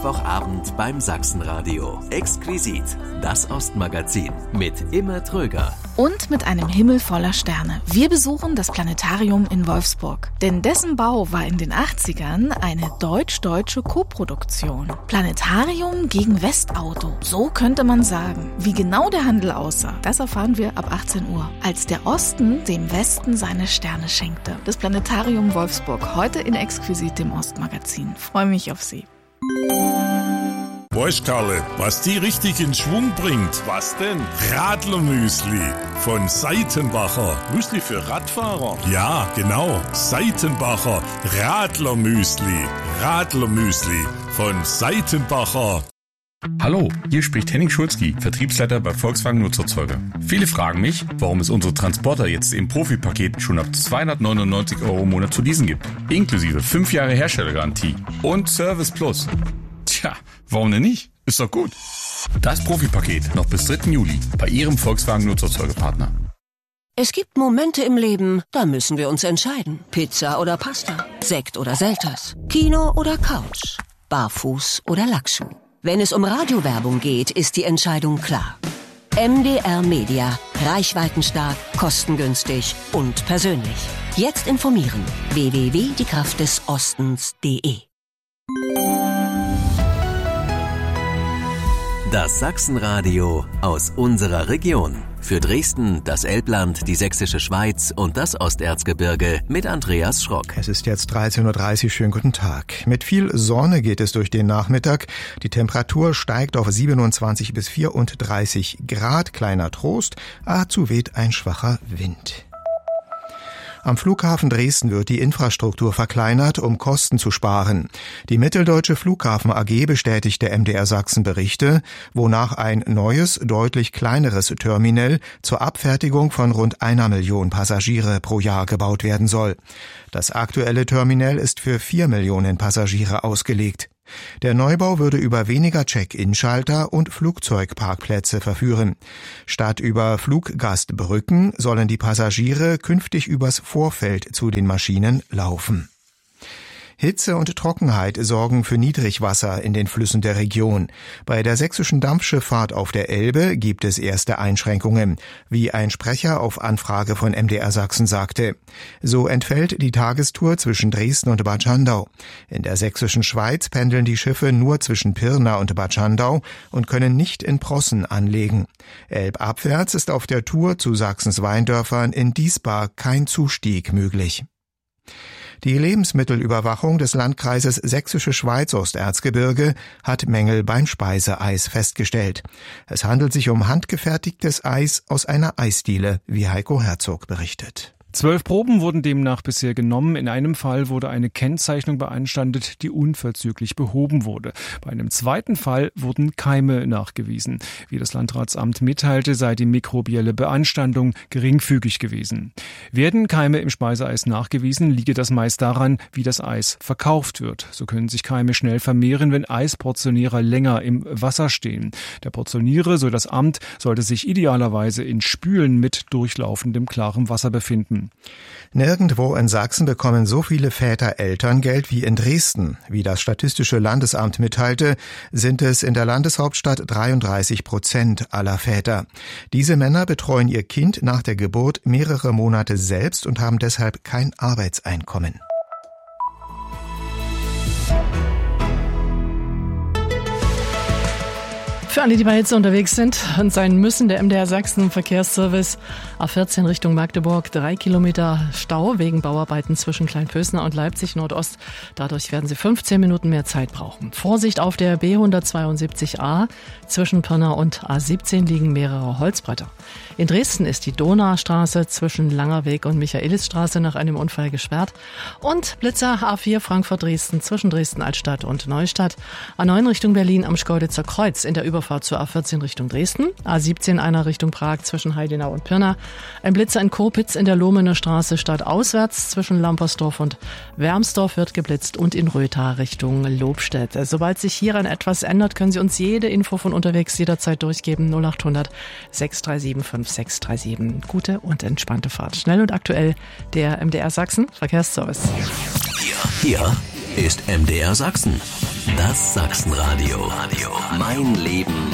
Mittwochabend beim Sachsenradio. Exquisit, das Ostmagazin mit Imme Tröger. Und mit einem Himmel voller Sterne. Wir besuchen das Planetarium in Wolfsburg. Denn dessen Bau war in den 80ern eine deutsch-deutsche Koproduktion. Planetarium gegen Westauto, so könnte man sagen. Wie genau der Handel aussah, das erfahren wir ab 18 Uhr. Als der Osten dem Westen seine Sterne schenkte. Das Planetarium Wolfsburg, heute in Exquisit, dem Ostmagazin. Freue mich auf Sie. Weißt Karle, was die richtig in Schwung bringt? Was denn? Radlermüsli von Seitenbacher. Müsli für Radfahrer? Ja, genau. Seitenbacher Radlermüsli. Radlermüsli von Seitenbacher. Hallo, hier spricht Henning Schulzki, Vertriebsleiter bei Volkswagen Nutzerzeuger. Viele fragen mich, warum es unsere Transporter jetzt im Profipaket schon ab 299 € im Monat zu leasen gibt. Inklusive 5 Jahre Herstellergarantie und Service Plus. Tja, warum denn nicht? Ist doch gut. Das Profipaket noch bis 3. Juli bei Ihrem Volkswagen Nutzerzeugerpartner. Es gibt Momente im Leben, da müssen wir uns entscheiden. Pizza oder Pasta, Sekt oder Selters, Kino oder Couch, Barfuß oder Lackschuh. Wenn es um Radiowerbung geht, ist die Entscheidung klar. MDR Media. Reichweitenstark, kostengünstig und persönlich. Jetzt informieren. www.diekraftdesostens.de. Das Sachsenradio aus unserer Region. Für Dresden, das Elbland, die Sächsische Schweiz und das Osterzgebirge mit Andreas Schrock. Es ist jetzt 13.30 Uhr. Schönen guten Tag. Mit viel Sonne geht es durch den Nachmittag. Die Temperatur steigt auf 27 bis 34 Grad. Kleiner Trost, dazu weht ein schwacher Wind. Am Flughafen Dresden wird die Infrastruktur verkleinert, um Kosten zu sparen. Die Mitteldeutsche Flughafen AG bestätigte MDR Sachsen Berichte, wonach ein neues, deutlich kleineres Terminal zur Abfertigung von rund 1 Million Passagiere pro Jahr gebaut werden soll. Das aktuelle Terminal ist für 4 Millionen Passagiere ausgelegt. Der Neubau würde über weniger Check-in-Schalter und Flugzeugparkplätze verführen. Statt über Fluggastbrücken sollen die Passagiere künftig übers Vorfeld zu den Maschinen laufen. Hitze und Trockenheit sorgen für Niedrigwasser in den Flüssen der Region. Bei der sächsischen Dampfschifffahrt auf der Elbe gibt es erste Einschränkungen, wie ein Sprecher auf Anfrage von MDR Sachsen sagte. So entfällt die Tagestour zwischen Dresden und Bad Schandau. In der sächsischen Schweiz pendeln die Schiffe nur zwischen Pirna und Bad Schandau und können nicht in Prossen anlegen. Elbabwärts ist auf der Tour zu Sachsens Weindörfern in Diesbar kein Zustieg möglich. Die Lebensmittelüberwachung des Landkreises Sächsische Schweiz-Osterzgebirge hat Mängel beim Speiseeis festgestellt. Es handelt sich um handgefertigtes Eis aus einer Eisdiele, wie Heiko Herzog berichtet. 12 Proben wurden demnach bisher genommen. In einem Fall wurde eine Kennzeichnung beanstandet, die unverzüglich behoben wurde. Bei einem zweiten Fall wurden Keime nachgewiesen. Wie das Landratsamt mitteilte, sei die mikrobielle Beanstandung geringfügig gewesen. Werden Keime im Speiseeis nachgewiesen, liege das meist daran, wie das Eis verkauft wird. So können sich Keime schnell vermehren, wenn Eisportionierer länger im Wasser stehen. Der Portioniere, so das Amt, sollte sich idealerweise in Spülen mit durchlaufendem klarem Wasser befinden. Nirgendwo in Sachsen bekommen so viele Väter Elterngeld wie in Dresden. Wie das Statistische Landesamt mitteilte, sind es in der Landeshauptstadt 33% aller Väter. Diese Männer betreuen ihr Kind nach der Geburt mehrere Monate selbst und haben deshalb kein Arbeitseinkommen. Für alle, die bei Hitze unterwegs sind und sein müssen, der MDR Sachsen Verkehrsservice A14 Richtung Magdeburg, 3 Kilometer Stau wegen Bauarbeiten zwischen Kleinpösner und Leipzig Nordost. Dadurch werden Sie 15 Minuten mehr Zeit brauchen. Vorsicht auf der B172a. Zwischen Pirna und A17 liegen mehrere Holzbretter. In Dresden ist die Donaustraße zwischen Langerweg und Michaelisstraße nach einem Unfall gesperrt. Und Blitzer A4 Frankfurt-Dresden zwischen Dresden-Altstadt und Neustadt. A9 Richtung Berlin am Schkeuditzer Kreuz in der Überfahrt zur A14 Richtung Dresden. A17 einer Richtung Prag zwischen Heidenau und Pirna. Ein Blitzer in Kopitz in der Lohmener Straße stadtauswärts zwischen Lampersdorf und Wermsdorf wird geblitzt und in Rötha Richtung Lobstedt. Sobald sich hieran etwas ändert, können Sie uns jede Info von unterwegs jederzeit durchgeben. 0800 637 5637. Gute und entspannte Fahrt. Schnell und aktuell der MDR Sachsen Verkehrsservice. Hier ist MDR Sachsen. Das Sachsenradio. Mein Leben